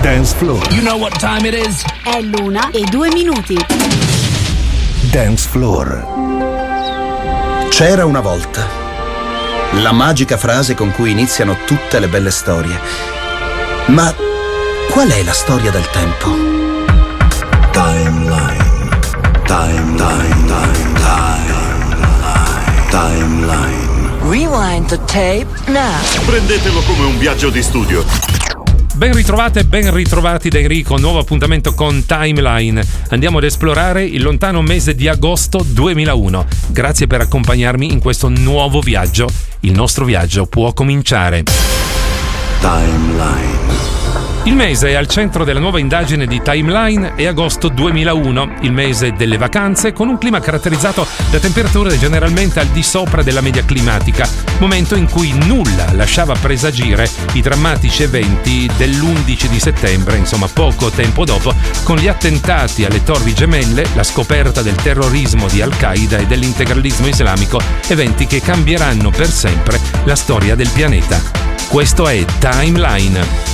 Dance Floor. You know what time it is? È l'1:02. Dance Floor. C'era una volta. La magica frase con cui iniziano tutte le belle storie. Ma qual è la storia del tempo? Timeline. Rewind the tape now. Prendetelo come un viaggio di studio. Ben ritrovate e ben ritrovati da Enrico, nuovo appuntamento con Timeline. Andiamo ad esplorare il lontano mese di agosto 2001. Grazie per accompagnarmi in questo nuovo viaggio. Il nostro viaggio può cominciare. Timeline. Il mese è al centro della nuova indagine di Timeline, è agosto 2001, il mese delle vacanze, con un clima caratterizzato da temperature generalmente al di sopra della media climatica, momento in cui nulla lasciava presagire i drammatici eventi dell'11 di settembre, insomma poco tempo dopo, con gli attentati alle Torri Gemelle, la scoperta del terrorismo di Al-Qaeda e dell'integralismo islamico, eventi che cambieranno per sempre la storia del pianeta. Questo è Timeline.